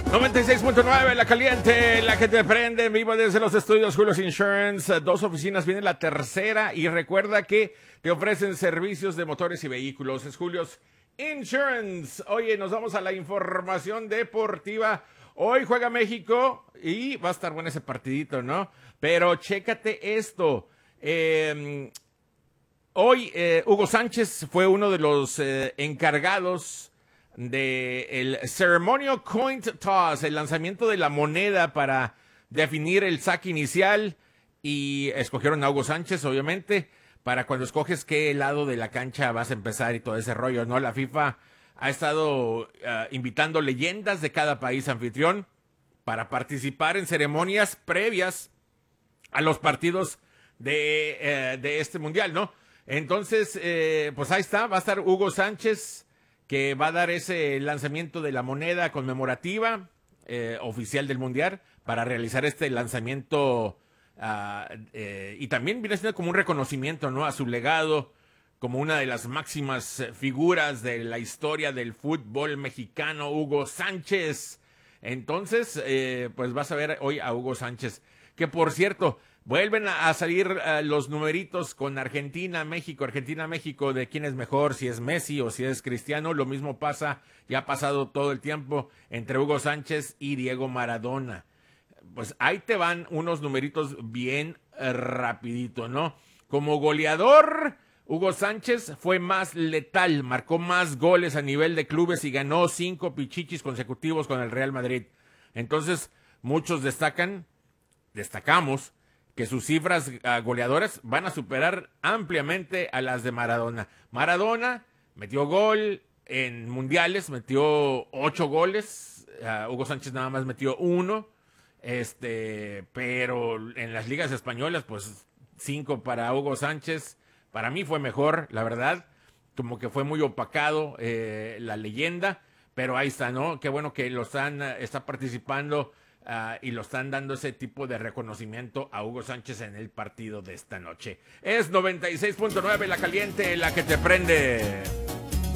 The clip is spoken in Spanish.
96.9, la caliente, la que te prende en vivo desde los estudios Julius Insurance. Dos oficinas, viene la tercera y recuerda que te ofrecen servicios de motores y vehículos. Es Julius Insurance. Oye, nos vamos a la información deportiva. Hoy juega México y va a estar bueno ese partidito, ¿no? Pero chécate esto. Hoy Hugo Sánchez fue uno de los encargados del Ceremonial Coin Toss, el lanzamiento de la moneda para definir el saque inicial, y escogieron a Hugo Sánchez, obviamente, para cuando escoges qué lado de la cancha vas a empezar y todo ese rollo, ¿no? La FIFA ha estado invitando leyendas de cada país anfitrión para participar en ceremonias previas a los partidos de este mundial, ¿no? Entonces, pues ahí está, va a estar Hugo Sánchez, que va a dar ese lanzamiento de la moneda conmemorativa oficial del Mundial para realizar este lanzamiento y también viene siendo como un reconocimiento, ¿no?, a su legado como una de las máximas figuras de la historia del fútbol mexicano, Hugo Sánchez. Entonces, pues vas a ver hoy a Hugo Sánchez, que por cierto, vuelven a salir los numeritos con Argentina, México, de quién es mejor, si es Messi o si es Cristiano. Lo mismo pasa, ya ha pasado todo el tiempo, entre Hugo Sánchez y Diego Maradona. Pues ahí te van unos numeritos bien rapidito, ¿no? Como goleador, Hugo Sánchez fue más letal, marcó más goles a nivel de clubes y ganó 5 pichichis consecutivos con el Real Madrid. Entonces, muchos destacamos que sus cifras goleadoras van a superar ampliamente a las de Maradona. Maradona metió gol en mundiales, metió 8 goles. Hugo Sánchez nada más metió 1. Pero en las ligas españolas, pues 5 para Hugo Sánchez. Para mí fue mejor, la verdad. Como que fue muy opacado la leyenda. Pero ahí está, ¿no? Qué bueno que está participando. Y lo están dando ese tipo de reconocimiento a Hugo Sánchez en el partido de esta noche. Es 96.9, la caliente, la que te prende.